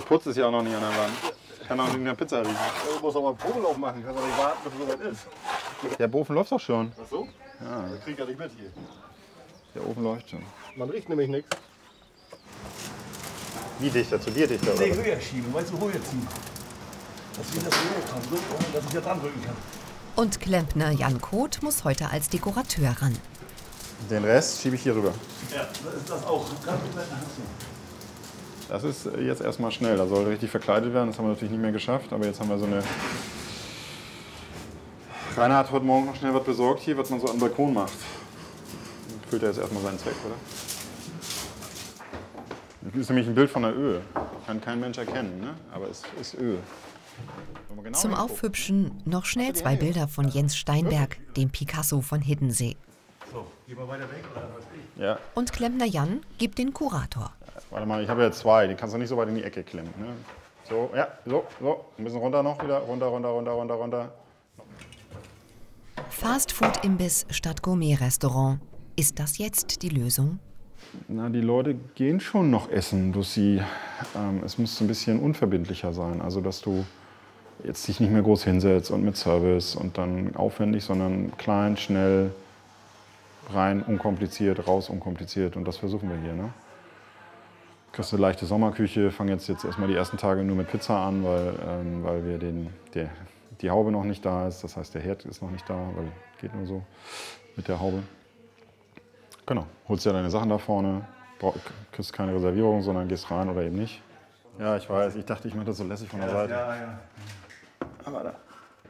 putzt es ja auch noch nicht an der Wand. Kann auch nicht in der Pizza riechen. Du musst aber einen Probelauf machen, kannst doch nicht warten, bis es soweit ist. Der Ofen läuft doch schon. Ach so? Ja, Ich krieg ja nicht mit hier. der Ofen läuft schon. Man riecht nämlich nichts. Wie dichter? Zu dir dichter? Nee, höher schieben, weißt du, höher ziehen. Dass ich das höher kann, so, dass ich jetzt andrücken kann. Und Klempner Jan Koth muss heute als Dekorateur ran. Den Rest schiebe ich hier rüber. Ja, das ist das auch. Das ist jetzt erstmal schnell. Da soll richtig verkleidet werden. Das haben wir natürlich nicht mehr geschafft. Aber jetzt haben wir so eine... Rainer hat heute Morgen noch schnell was besorgt hier, was man so am Balkon macht. Füllt er jetzt erstmal seinen Zweck, oder? Das ist nämlich ein Bild von der Öhe. Kann kein Mensch erkennen, ne? Aber es ist Öhe. Genau Zum Aufhübschen noch schnell 2 Bilder von Jens Steinberg, dem Picasso von Hiddensee. So, geh mal weiter weg, oder was ich? Ja. Und Klempner Jan gibt den Kurator. Warte mal, ich habe ja 2. Die kannst du nicht so weit in die Ecke klemmen. Ne? So, ja, so. Ein bisschen runter noch wieder. Runter. Fastfood-Imbiss statt Gourmet-Restaurant. Ist das jetzt die Lösung? Na, die Leute gehen schon noch essen. Es muss ein bisschen unverbindlicher sein. Also, dass du jetzt dich nicht mehr groß hinsetzt und mit Service und dann aufwendig, sondern klein, schnell, rein, unkompliziert, raus, unkompliziert. Und das versuchen wir hier. Ne? Kriegst eine leichte Sommerküche, fangen jetzt erstmal die ersten Tage nur mit Pizza an, weil die Haube noch nicht da ist. Das heißt, der Herd ist noch nicht da, weil geht nur so mit der Haube. Genau, holst dir deine Sachen da vorne, kriegst keine Reservierung, sondern gehst rein oder eben nicht. Ja, ich weiß, ich dachte, ich mache das so lässig von der Seite. Ja. Aber da.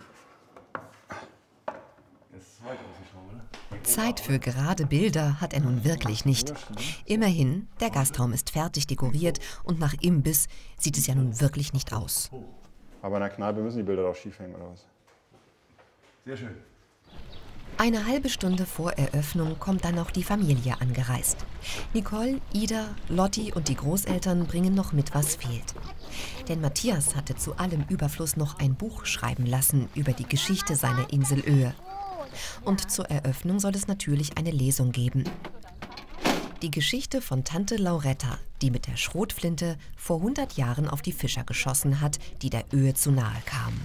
Jetzt weiter rausgeschaut, oder? Zeit für gerade Bilder hat er nun wirklich nicht. Immerhin, der Gastraum ist fertig dekoriert und nach Imbiss sieht es ja nun wirklich nicht aus. Aber in der Kneipe müssen die Bilder doch schief hängen, oder was? Sehr schön. Eine halbe Stunde vor Eröffnung kommt dann noch die Familie angereist. Nicole, Ida, Lotti und die Großeltern bringen noch mit, was fehlt. Denn Matthias hatte zu allem Überfluss noch ein Buch schreiben lassen über die Geschichte seiner Insel Öhe. Und zur Eröffnung soll es natürlich eine Lesung geben. Die Geschichte von Tante Lauretta, die mit der Schrotflinte vor 100 Jahren auf die Fischer geschossen hat, die der Öhe zu nahe kamen.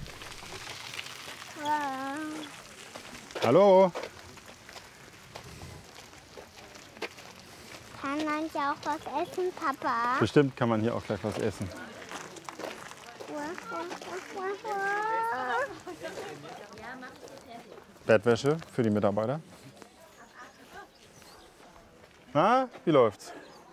Hallo? Kann man ja auch was essen, Papa? Bestimmt kann man hier auch gleich was essen. Bettwäsche für die Mitarbeiter. Na, wie läuft's?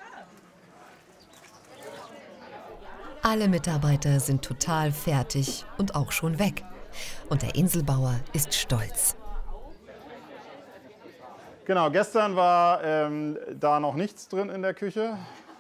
Alle Mitarbeiter sind total fertig und auch schon weg. Und der Inselbauer ist stolz. Genau, gestern war da noch nichts drin in der Küche.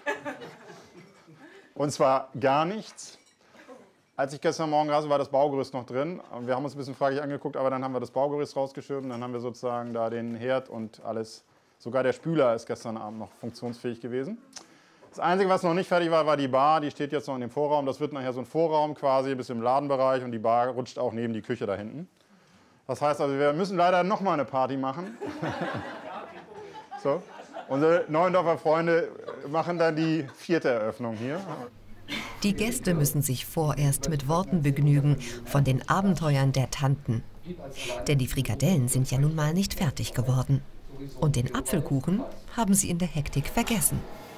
Und zwar gar nichts. Als ich gestern Morgen raus war das Baugerüst noch drin. Wir haben uns ein bisschen fraglich angeguckt, aber dann haben wir das Baugerüst rausgeschoben. Dann haben wir sozusagen da den Herd und alles. Sogar der Spüler ist gestern Abend noch funktionsfähig gewesen. Das Einzige, was noch nicht fertig war, war die Bar. Die steht jetzt noch in dem Vorraum. Das wird nachher so ein Vorraum quasi bis im Ladenbereich. Und die Bar rutscht auch neben die Küche da hinten. Das heißt also, wir müssen leider noch mal eine Party machen. So. Unsere Neuendorfer Freunde machen dann die 4. Eröffnung hier. Die Gäste müssen sich vorerst mit Worten begnügen von den Abenteuern der Tanten. Denn die Frikadellen sind ja nun mal nicht fertig geworden. Und den Apfelkuchen haben sie in der Hektik vergessen.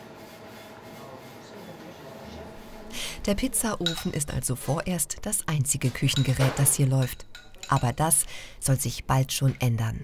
Der Pizzaofen ist also vorerst das einzige Küchengerät, das hier läuft. Aber das soll sich bald schon ändern.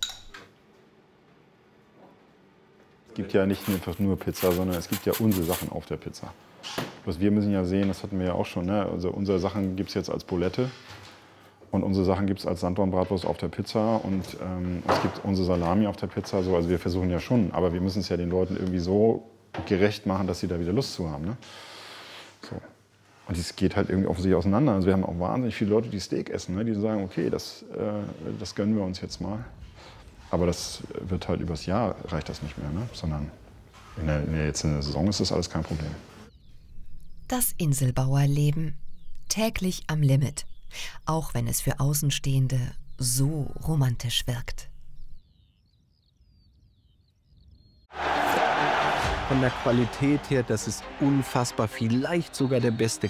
Es gibt ja nicht einfach nur Pizza, sondern es gibt ja unsere Sachen auf der Pizza. Was wir müssen ja sehen, das hatten wir ja auch schon, ne? Also unsere Sachen gibt es jetzt als Bulette und unsere Sachen gibt es als Sanddornbratwurst auf der Pizza und es gibt unsere Salami auf der Pizza. So. Also wir versuchen ja schon, aber wir müssen es ja den Leuten irgendwie so gerecht machen, dass sie da wieder Lust zu haben. Ne? So. Und es geht halt irgendwie offensichtlich auseinander. Also wir haben auch wahnsinnig viele Leute, die Steak essen, ne? Die sagen, okay, das gönnen wir uns jetzt mal. Aber das wird halt übers Jahr, reicht das nicht mehr, ne? Sondern jetzt in der Saison ist das alles kein Problem. Das Inselbauerleben. Täglich am Limit. Auch wenn es für Außenstehende so romantisch wirkt. Von der Qualität her, das ist unfassbar, vielleicht sogar der beste